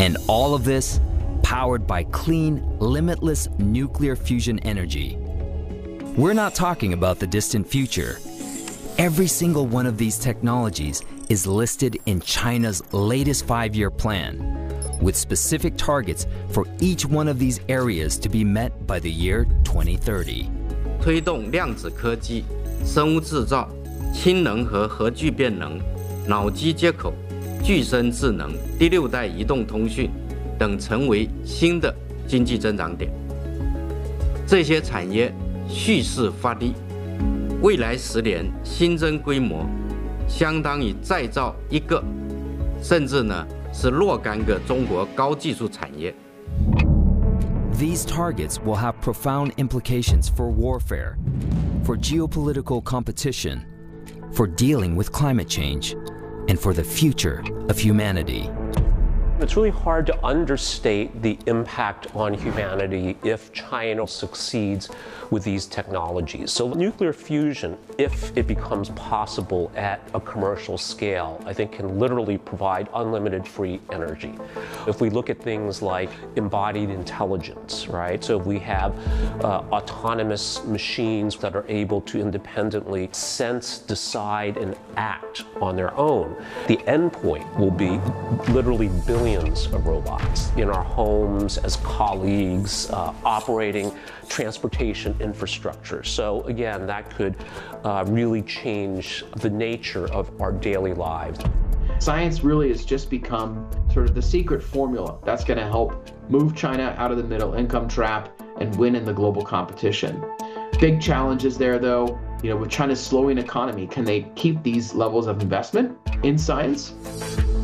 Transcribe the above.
And all of this powered by clean, limitless nuclear fusion energy. We're not talking about the distant future. Every single one of these technologies is listed in China's latest 5-year plan, with specific targets for each one of these areas to be met by the year 2030. 推动量子科技、生物制造、氢能和核聚变能、脑机接口、具身智能、第6代移动通讯等成为新的经济增长点。这些产业蓄势发力，未来10年新增规模相当于再造1个，甚至呢是若干个中国高技术产业。 These targets will have profound implications for warfare, for geopolitical competition, for dealing with climate change, and for the future of humanity. It's really hard to understate the impact on humanity if China succeeds with these technologies. So nuclear fusion, if it becomes possible at a commercial scale, I think can literally provide unlimited free energy. If we look at things like embodied intelligence, right? So if we have autonomous machines that are able to independently sense, decide, and act on their own, the endpoint will be literally billions of robots in our homes, as colleagues, operating transportation infrastructure. So again, that could really change the nature of our daily lives. Science really has just become sort of the secret formula that's going to help move China out of the middle income trap and win in the global competition. Big challenges there though, with China's slowing economy, can they keep these levels of investment in science?